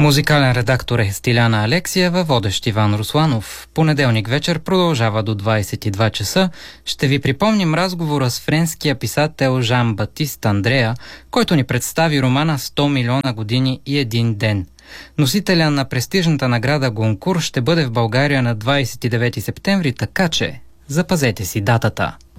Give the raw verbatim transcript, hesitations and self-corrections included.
Музикален редактор е Стиляна Алексиева, водещ Иван Русланов. Понеделник вечер продължава до двадесет и два часа. Ще ви припомним разговора с френския писател Жан-Батист Андреа, който ни представи романа сто милиона години и един ден. Носителя на престижната награда Гонкур ще бъде в България на двадесет и девети септември, така че запазете си датата.